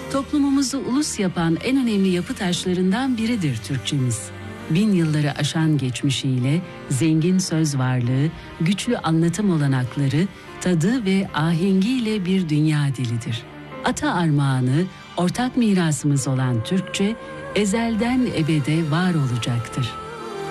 Toplumumuzu ulus yapan en önemli yapı taşlarından biridir Türkçemiz. 1000 yılları aşan geçmişiyle, zengin söz varlığı, güçlü anlatım olanakları, tadı ve ahengiyle bir dünya dilidir. Ata armağanı, ortak mirasımız olan Türkçe, ezelden ebede var olacaktır.